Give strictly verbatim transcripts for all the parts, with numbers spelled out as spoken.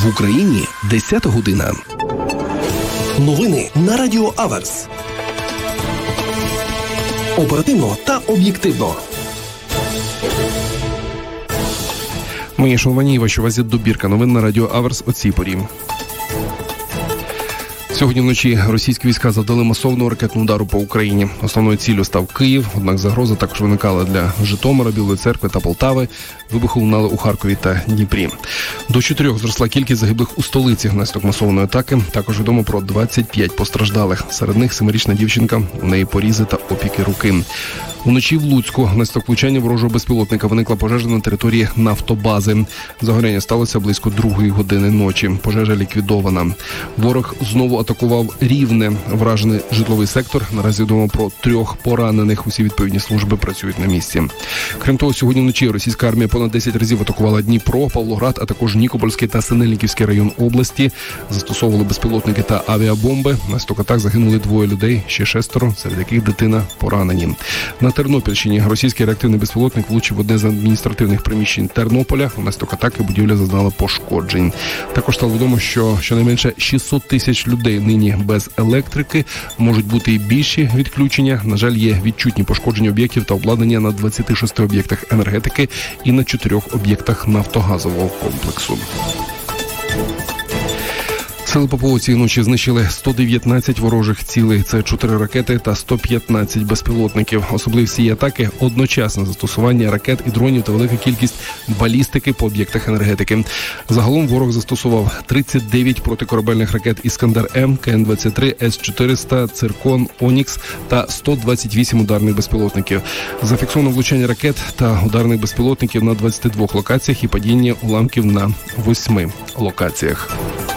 В Україні десята година. Новини на Радіо Аверс. Оперативно та об'єктивно. Мої шановні, вашій увазі добірка новин на Радіо Аверс о цій порі. Сьогодні вночі російські війська завдали масовного ракетного удару по Україні. Основною ціллю став Київ, однак загроза також виникала для Житомира, Білої Церкви та Полтави. Вибухи лунали у Харкові та Дніпрі. До чотирьох зросла кількість загиблих у столиці внаслідок масованої атаки. Також відомо про двадцять п'ять постраждалих. Серед них семирічна дівчинка, у неї порізи та опіки руки. Уночі в Луцьку внаслідок влучання ворожого безпілотника виникла пожежа на території нафтобази. Загоряння сталося близько другої години ночі. Пожежа ліквідована. Ворог знову атакував Рівне. Вражений житловий сектор. Наразі відомо про трьох поранених. Усі відповідні служби працюють на місці. Крім того, сьогодні вночі російська армія понад десять разів атакувала Дніпро, Павлоград, а також Нікопольський та Синельниківський район області. Застосовували безпілотники та авіабомби. Внаслідок атак загинули двоє людей, ще шестеро, серед яких дитина, поранені. На Тернопільщині російський реактивний безпілотник влучив в одне з адміністративних приміщень Тернополя. Внаслідок атаки будівля зазнала пошкоджень. Також стало відомо, що щонайменше шістсот тисяч людей нині без електрики. Можуть бути і більші відключення. На жаль, є відчутні пошкодження об'єктів та обладнання на двадцяти шести об'єктах енергетики і на чотирьох об'єктах нафтогазового комплексу. Сили ППО цієї ночі знищили сто дев'ятнадцять ворожих цілей. Це чотири ракети та сто п'ятнадцять безпілотників. Особливість цієї атаки – одночасне застосування ракет і дронів та велика кількість балістики по об'єктах енергетики. Загалом ворог застосував тридцять дев'ять протикорабельних ракет «Іскандер-М», Ка Ен двадцять три, С чотириста, «Циркон», «Онікс» та сто двадцять вісім ударних безпілотників. Зафіксовано влучання ракет та ударних безпілотників на двадцяти двох локаціях і падіння уламків на восьми локаціях.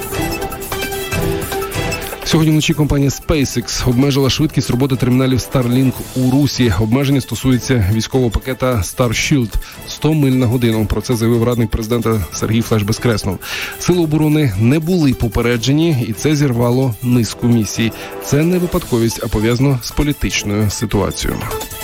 Сьогодні вночі компанія SpaceX обмежила швидкість роботи терміналів Starlink у Русі. Обмеження стосується військового пакета Starshield – сто миль на годину. Про це заявив радник президента Сергій Флеш Безкреснов. Сили оборони не були попереджені, і це зірвало низку місій. Це не випадковість, а пов'язано з політичною ситуацією.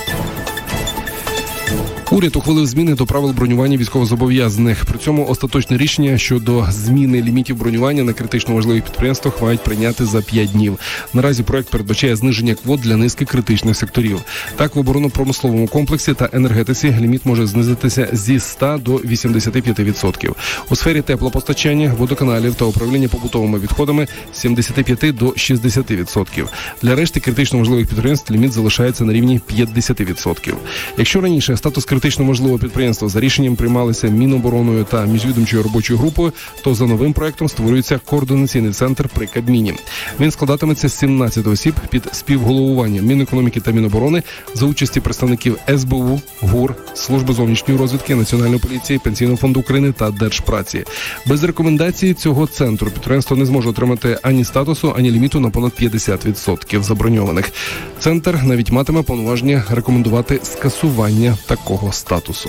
Уряд ухвалив зміни до правил бронювання військовозобов'язаних. При цьому остаточне рішення щодо зміни лімітів бронювання на критично важливих підприємствах мають прийняти за п'ять днів. Наразі проект передбачає зниження квот для низки критичних секторів. Так, в оборонно-промисловому комплексі та енергетиці ліміт може знизитися зі ста до вісімдесяти п'яти відсотків. У сфері теплопостачання, водоканалів та управління побутовими відходами – з сімдесяти п'яти до шістдесяти відсотків. Для решти критично важливих підприємств ліміт залишається на рівні п'ятдесят відсотків. Якщо раніше статус критично важливого підприємства за рішенням приймалися Мінобороною та міжвідомчою робочою групою, то за новим проектом створюється координаційний центр при Кабміні. Він складатиметься з сімнадцяти осіб під співголовуванням Мінекономіки та Міноборони за участі представників Ес Бе У, ГУР, Служби зовнішньої розвідки, Національної поліції, Пенсійного фонду України та Держпраці. Без рекомендації цього центру підприємство не зможе отримати ані статусу, ані ліміту на понад п'ятдесят відсотків заброньованих. Центр навіть матиме повноваження рекомендувати скасування такого статусу.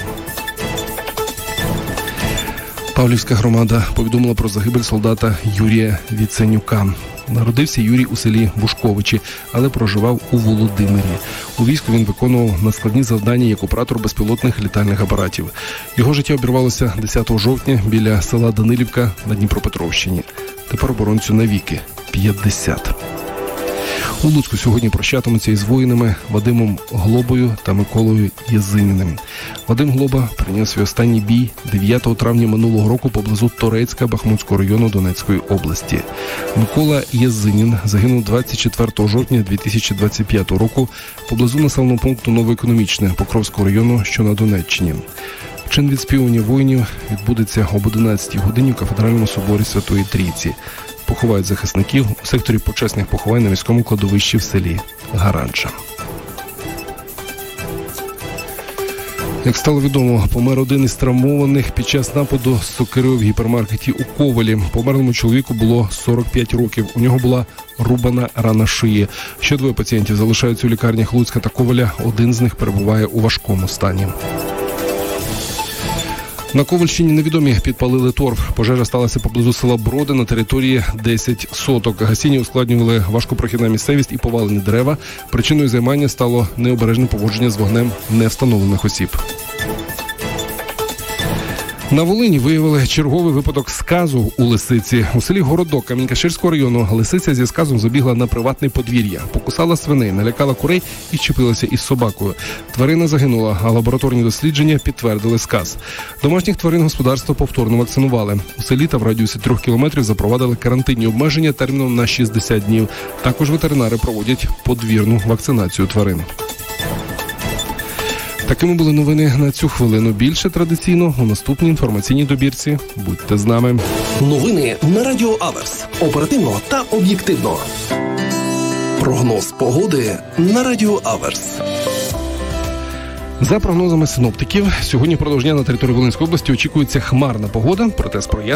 Павлівська громада повідомила про загибель солдата Юрія Віценюка. Народився Юрій у селі Бушковичі, але проживав у Володимирі. У війську він виконував надскладні завдання як оператор безпілотних літальних апаратів. Його життя обірвалося десятого жовтня біля села Данилівка на Дніпропетровщині. Тепер оборонцю навіки – п'ятдесят. У Луцьку сьогодні прощатимуться із воїнами Вадимом Глобою та Миколою Єзиніним. Вадим Глоба прийняв свій останній бій дев'ятого травня минулого року поблизу Торецька Бахмутського району Донецької області. Микола Єзинін загинув двадцять четвертого жовтня дві тисячі двадцять п'ятого року поблизу населеного пункту Новоекономічне Покровського району, що на Донеччині. Чин відспівування воїнів відбудеться об одинадцятій годині у кафедральному соборі Святої Трійці. Поховають захисників у секторі почесних поховань на міському кладовищі в селі Гаранча. Як стало відомо, помер один із травмованих під час нападу з сокирою в гіпермаркеті у Ковелі. Померлому чоловіку було сорок п'ять років. У нього була рубана рана шиї. Ще двоє пацієнтів залишаються у лікарнях Луцька та Ковеля. Один з них перебуває у важкому стані. На Ковальщині невідомі підпалили торф. Пожежа сталася поблизу села Броди на території десять соток. Гасіння ускладнювали важкопрохідна місцевість і повалені дерева. Причиною займання стало необережне поводження з вогнем невстановлених осіб. На Волині виявили черговий випадок сказу у лисиці. У селі Городок Камінь-Каширського району лисиця зі сказом забігла на приватне подвір'я, покусала свиней, налякала курей і чіпилася із собакою. Тварина загинула, а лабораторні дослідження підтвердили сказ. Домашніх тварин господарства повторно вакцинували. У селі та в радіусі трьох кілометрів запровадили карантинні обмеження терміном на шістдесят днів. Також ветеринари проводять подвірну вакцинацію тварин. Такими були новини на цю хвилину. Більше традиційно у наступній інформаційній добірці. Будьте з нами. Новини на Радіо Аверс. Оперативно та об'єктивно. Прогноз погоди на Радіо Аверс. За прогнозами синоптиків, сьогодні впродовж дня на території Волинської області очікується хмарна погода, проте з проясненнями.